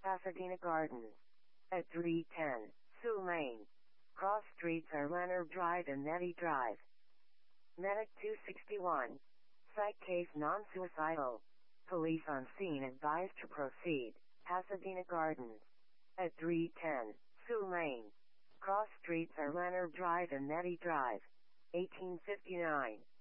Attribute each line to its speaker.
Speaker 1: Pasadena Gardens. At 310, Sioux Lane. Cross streets are Leonard Drive and Nettie Drive. Medic 261. Psych case non-suicidal. Police on scene advised to proceed. Pasadena Gardens. At 310, Sioux Lane. Cross streets are Leonard Drive and Nettie Drive. 1859.